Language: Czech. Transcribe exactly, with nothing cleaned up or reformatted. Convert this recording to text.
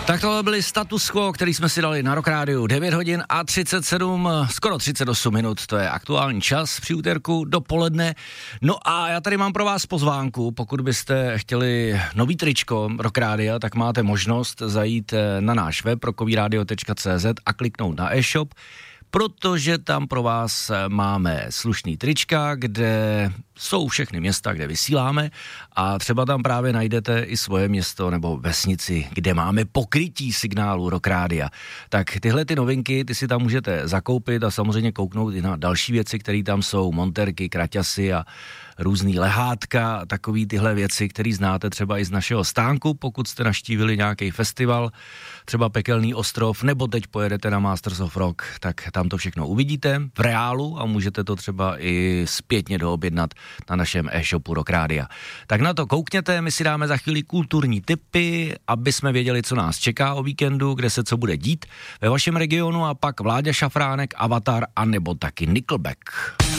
Tak tohle byly Status Quo, který jsme si dali na Rock Rádiu. devět hodin a třicet sedm, skoro třicet osm minut, to je aktuální čas při úterku dopoledne. No a já tady mám pro vás pozvánku, pokud byste chtěli nový tričko Rock Rádia, tak máte možnost zajít na náš web rockovyradio tečka cé zet a kliknout na e-shop, protože tam pro vás máme slušný trička, kde jsou všechny města, kde vysíláme a třeba tam právě najdete i svoje město nebo vesnici, kde máme pokrytí signálu Rock Rádia. Tak tyhle ty novinky, ty si tam můžete zakoupit a samozřejmě kouknout i na další věci, které tam jsou, monterky, kraťasy a různý lehátka, takový tyhle věci, které znáte třeba i z našeho stánku, pokud jste navštívili nějaký festival, třeba Pekelný ostrov, nebo teď pojedete na Masters of Rock, tak tam to všechno uvidíte v reálu a můžete to třeba i zpětně doobjednat na našem e-shopu Rock Rádia. Tak na to koukněte, my si dáme za chvíli kulturní tipy, aby jsme věděli, co nás čeká o víkendu, kde se co bude dít ve vašem regionu a pak Vláďa Šafránek, Avatar a nebo taky Nickelback.